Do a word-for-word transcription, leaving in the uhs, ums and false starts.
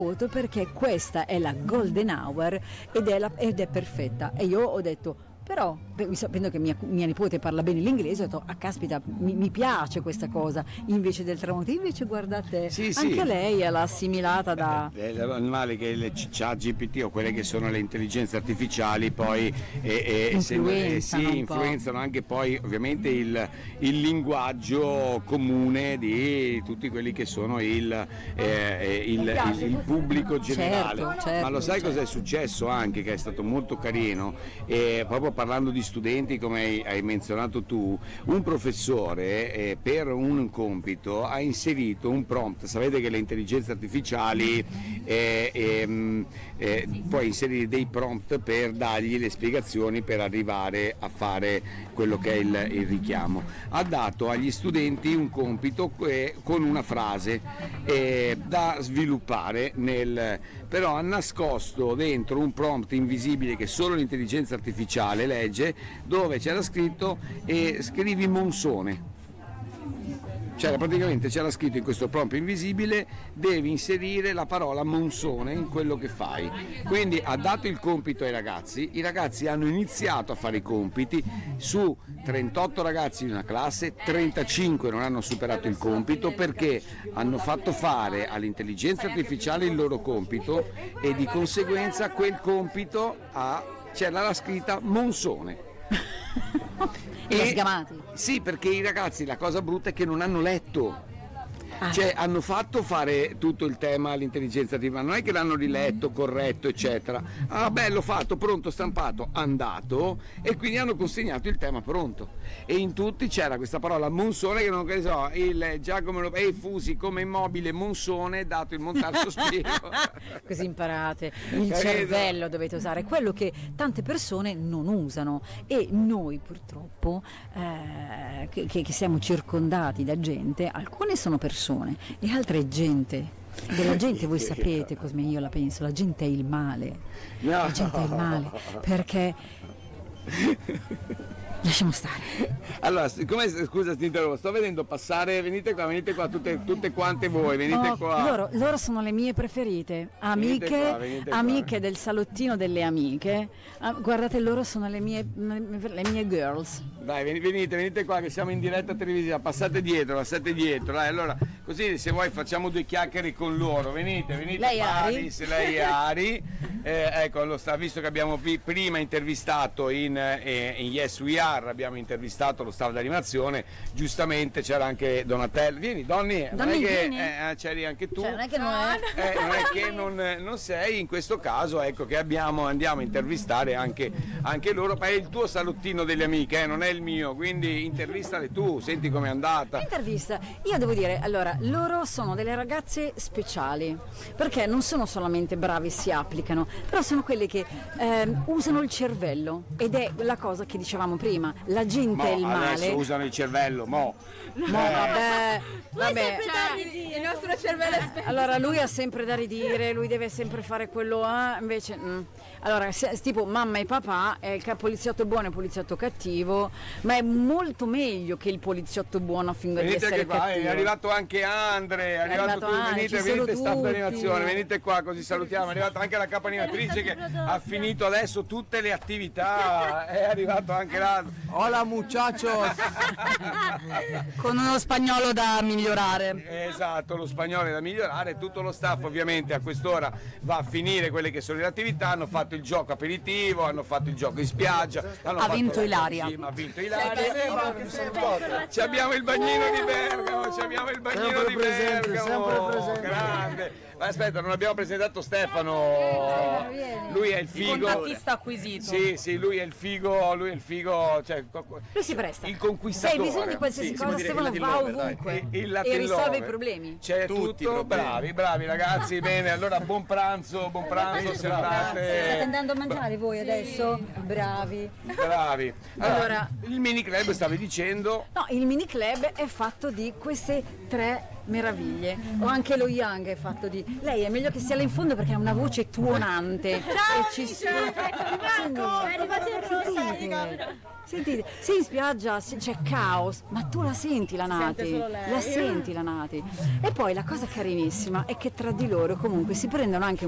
perché questa è la golden hour ed è, la, ed è perfetta. E io ho detto, però sapendo che mia, mia nipote parla bene l'inglese, ho detto, ah caspita, mi, mi piace questa cosa, invece del tramonto. Invece guardate, sì, anche sì. lei è l'assimilata da... È male che le chat G P T o quelle che sono le intelligenze artificiali poi eh, eh, influenzano, sì, influenzano anche poi ovviamente il, il linguaggio comune di tutti quelli che sono il, eh, il, il, il pubblico generale. Certo, certo, ma lo sai certo. cosa è successo anche, che è stato molto carino, eh, proprio parlando di studenti come hai, hai menzionato tu, un professore eh, per un compito ha inserito un prompt. Sapete che le intelligenze artificiali eh, ehm, eh, puoi inserire dei prompt per dargli le spiegazioni per arrivare a fare quello che è il, il richiamo. Ha dato agli studenti un compito eh, con una frase eh, da sviluppare, nel, però ha nascosto dentro un prompt invisibile che solo l'intelligenza artificiale legge, dove c'era scritto eh, scrivi Monsone. C'era praticamente c'era scritto in questo prompt invisibile, devi inserire la parola Monsone in quello che fai. Quindi ha dato il compito ai ragazzi, i ragazzi hanno iniziato a fare i compiti, su trentotto ragazzi in una classe, trentacinque non hanno superato il compito perché hanno fatto fare all'intelligenza artificiale il loro compito e di conseguenza quel compito ha, c'era la scritta Monsone. E sgamati. Sì, perché i ragazzi, la cosa brutta è che non hanno letto. Ah. Cioè hanno fatto fare tutto il tema all'intelligenza artificiale, non è che l'hanno riletto, corretto, eccetera. Ah, bello, fatto, pronto, stampato, andato, e quindi hanno consegnato il tema pronto. E in tutti c'era questa parola Monsone, che non che so, il Giacomo e Fusi come immobile Monsone, dato il montaggio sospiro. Così imparate, il Capito? cervello dovete usare, quello che tante persone non usano, e noi purtroppo eh, che, che siamo circondati da gente, alcune sono persone e altre è gente. Della gente voi sapete come io la penso, la gente è il male, No. la gente è il male, perché lasciamo stare. Allora, siccome, scusa ti interrompo, sto vedendo passare, venite qua, venite qua tutte, tutte quante voi, venite Oh, qua. loro, loro sono le mie preferite, amiche, Venite qua, venite qua. amiche del salottino delle amiche. Ah, guardate, loro sono le mie, le mie girls. Dai, venite, venite qua che siamo in diretta televisiva, passate dietro, passate dietro, dai, allora, così se vuoi facciamo due chiacchiere con loro, venite, venite Lei è qua, Ari? se lei è Ari, eh, ecco, lo sta, visto che abbiamo pi- prima intervistato in, eh, in Yes We Are, abbiamo intervistato lo staff d'animazione, giustamente c'era anche Donatello, vieni Donny, non è Donny, che vieni. eh, c'eri anche tu. Cioè, non è che non è... Eh, non è che non, non sei, in questo caso ecco che abbiamo, andiamo a intervistare anche, anche loro, ma è il tuo salottino delle amiche, eh, non è il mio, quindi intervistale tu, senti com'è andata. Intervista, io devo dire, allora, loro sono delle ragazze speciali, perché non sono solamente bravi, si applicano, però sono quelle che ehm, usano il cervello, ed è la cosa che dicevamo prima, la gente Mo, è il male. adesso usano il cervello, mo. Mo, vabbè, vabbè. Cioè, il nostro cervello è spento. Allora lui ha sempre da ridire, lui deve sempre fare quello, eh, invece mm. Allora se, tipo mamma e papà, è il poliziotto buono e il poliziotto cattivo, ma è molto meglio che il poliziotto buono finché di Venite essere anche qua, cattivo. è arrivato anche Andre, è arrivato, arrivato tu, Andre, venite, ci sono venite staff tutti. d'animazione, venite qua così salutiamo, è arrivata anche la capo animatrice che ha finito adesso tutte le attività, è arrivato anche l'altro. Hola muchachos. Con uno spagnolo da migliorare. Esatto, lo spagnolo è da migliorare, tutto lo staff ovviamente a quest'ora va a finire quelle che sono le attività, hanno fatto il gioco aperitivo, hanno fatto il gioco in spiaggia, hanno Ha fatto vinto la Ilaria. così, ma ha vinto Ilaria. Ci abbiamo il bagnino di Bergamo, ci abbiamo il bagnino Sempre di presente, Bergamo, sempre presente. grande. Ma aspetta, non abbiamo presentato Stefano, lui è il figo. Contattista acquisito. Sì, sì, lui è il figo, lui è il figo, cioè Lui si presta. il Se conquistatore. hai bisogno di qualsiasi Sì, cosa, si può dire Stefano il va Latin lover, ovunque dai. Il e Latin risolve lover. i problemi. C'è Tutti i tutto, problemi. bravi, bravi ragazzi, bene, allora buon pranzo, buon pranzo, se andate. State andando a mangiare voi adesso? Bravi. Bravi. Allora, Allora- il mini club stavi dicendo. No, il mini club è fatto di queste tre meraviglie. O anche lo Young è fatto di... Lei è meglio che sia là in fondo perché ha una voce tuonante. Ciao, e ci amici, sono... Marco, è arrivato in rossa. Sentite, sentite, se in spiaggia se- c'è caos, ma tu la senti la Nati, sente solo lei. la senti la Nati. E poi la cosa carinissima è che tra di loro comunque si prendono anche